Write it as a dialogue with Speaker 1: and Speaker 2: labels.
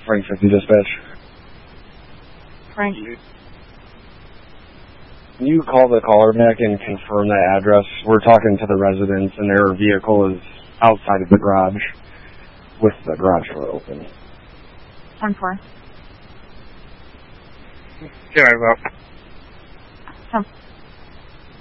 Speaker 1: Frank 50 dispatch.
Speaker 2: Frank.
Speaker 1: Can you call the caller back and confirm that address? We're talking to the residents, and their vehicle is outside of the garage with the garage door open.
Speaker 2: 10-4.
Speaker 3: Yeah, I will.
Speaker 2: 10.